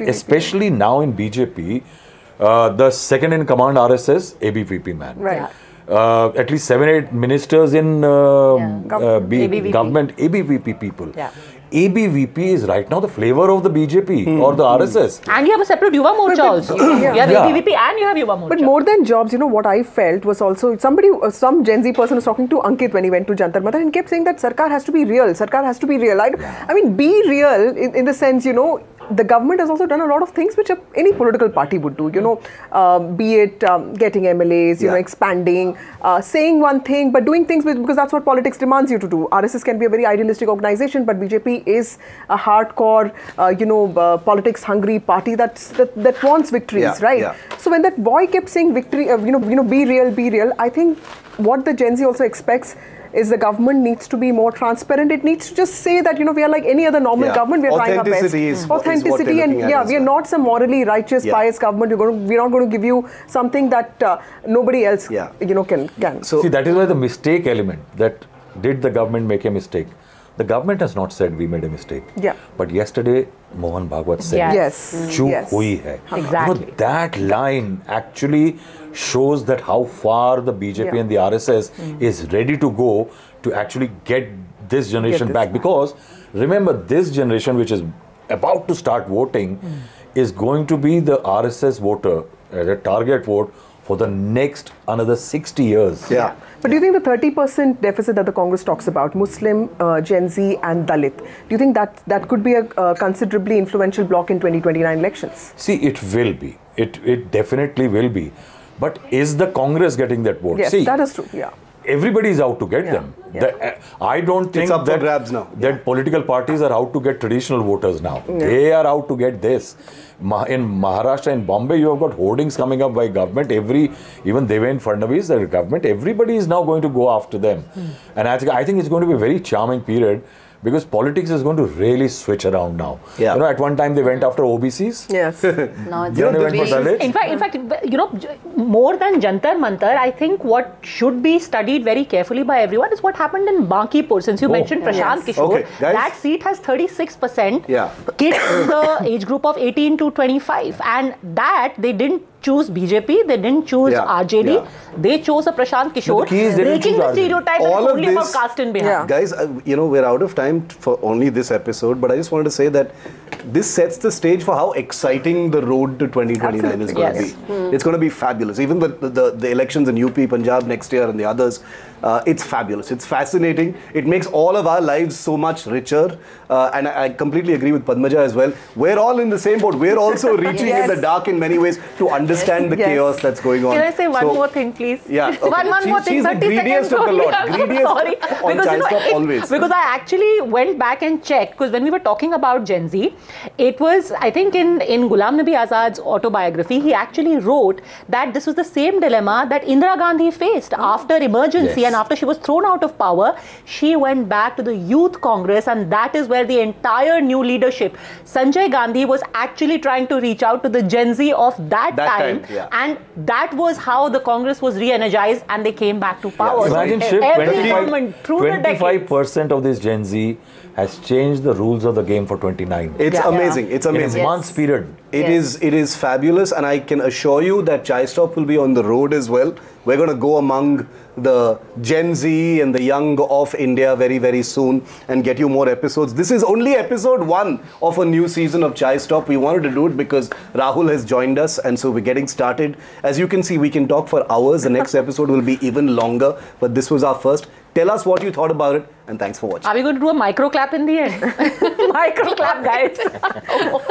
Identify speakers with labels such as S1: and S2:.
S1: especially now in BJP, the second in command RSS, ABVP man.
S2: Right.
S1: At least 7-8 ministers in government, ABVP people.
S2: Yeah.
S1: ABVP is right now the flavor of the BJP or the RSS.
S3: And you have a separate Yuva Morcha also. You have ABVP and you have Yuva Morcha.
S2: But more than jobs, what I felt was also some Gen Z person was talking to Ankit when he went to Jantar Mantar and kept saying that Sarkar has to be real. Sarkar has to be real. I mean, be real in the sense, the government has also done a lot of things which any political party would do, be it getting MLAs, expanding, saying one thing, but doing things because that's what politics demands you to do. RSS can be a very idealistic organization, but BJP is a hardcore, politics-hungry party that wants victories, right? Yeah. So when that boy kept saying victory, be real, I think what the Gen Z also expects is the government needs to be more transparent. It needs to just say that, we are like any other normal government, we are trying our best. Authenticity and we are not some morally righteous, pious government. We're not going to give you something that nobody else, can.
S1: So, see, that is why the mistake element, that did the government make a mistake? The government has not said we made a mistake. Yeah. But yesterday, Mohan Bhagwat said, "Chook hui hai."
S3: Exactly.
S1: That line actually shows that how far the BJP and the RSS is ready to go to actually get this generation back. Because remember, this generation which is about to start voting is going to be the RSS voter, the target vote for the next another 60 years.
S2: Yeah. But do you think the 30% deficit that the Congress talks about, Muslim, Gen Z and Dalit, do you think that could be a considerably influential bloc in 2029 elections?
S1: See, it will be. It definitely will be. But is the Congress getting that vote?
S2: Yes,
S1: see,
S2: that is true. Yeah.
S1: Everybody is out to get them. I don't think that political parties are out to get traditional voters now. They are out to get this. In Maharashtra, in Bombay, you have got hoardings coming up by government. Even Devendra Fadnavis, the government, everybody is now going to go after them. And I think it's going to be a very charming period, because politics is going to really switch around now. Yeah. At one time they went after OBCs.
S2: Yes.
S3: No, it's in fact, more than Jantar Mantar, I think what should be studied very carefully by everyone is what happened in Bankipur. Since you mentioned Prashant Kishore, that seat has 36% kids the age group of 18 to 25, and that they didn't choose BJP, they didn't choose RJD, they chose a Prashant Kishore, breaking the stereotype only about caste in Bihar.
S4: Guys, we're out of time for only this episode, but I just wanted to say that this sets the stage for how exciting the road to 2029 is going to be. It's going to be fabulous. Even the elections in UP, Punjab next year and the others, it's fabulous. It's fascinating. It makes all of our lives so much richer. And I completely agree with Padmaja as well. We're all in the same boat. We're also reaching in the dark in many ways to understand the chaos that's going on.
S3: Can I say one more thing, please?
S4: Yeah. Okay.
S3: One more thing.
S4: She's the greediest of the lot. Greediest on Chai Stop always.
S3: Because I actually went back and checked, because when we were talking about Gen Z, it was, I think in Ghulam Nabi Azad's autobiography, he actually wrote that this was the same dilemma that Indira Gandhi faced after emergency and after she was thrown out of power. She went back to the Youth Congress, and that is where the entire new leadership, Sanjay Gandhi, was actually trying to reach out to the Gen Z of that time. And that was how the Congress was re-energized and they came back to power.
S1: Imagine
S3: so
S1: shift,
S3: every government through
S1: 25% of this Gen Z has changed the rules of the game for 29.
S4: It's amazing. It's amazing.
S1: In a month's period.
S4: It is fabulous, and I can assure you that Chai Stop will be on the road as well. We're going to go among the Gen Z and the young of India very, very soon and get you more episodes. This is only episode 1 of a new season of Chai Stop. We wanted to do it because Rahul has joined us, and so we're getting started. As you can see, we can talk for hours. The next episode will be even longer, but this was our first. Tell us what you thought about it, and thanks for watching.
S3: Are we going to do a micro clap in the end? Micro clap, guys.